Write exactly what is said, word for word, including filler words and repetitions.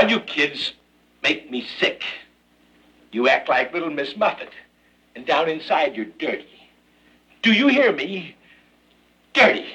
All you kids make me sick. You act like little Miss Muffet, and down inside you're dirty. Do you hear me? Dirty.